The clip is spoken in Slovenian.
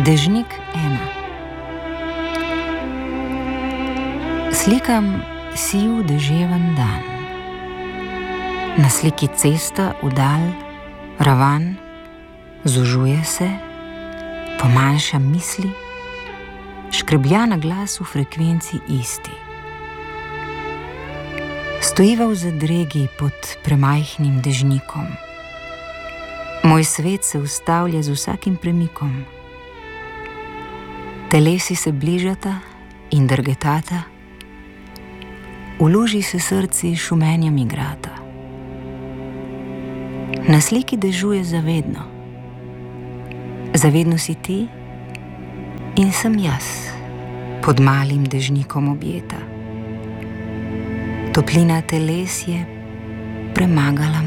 Dežnik 1. Slikam siv deževen dan. Na sliki cesta vdalj, ravan, zožuje se, pomanjša misli, škreblja na glas v frekvenci isti. Stojiva v zadregi pod premajhnim dežnikom. Moj svet se ustavlja z vsakim premikom. Telesi se bližata in drgetata, v luži se srci šumenjem igrata. Na sliki dežuje zavedno. Zavedno si ti in sem jaz, pod malim dežnikom objeta. Toplina teles je premagala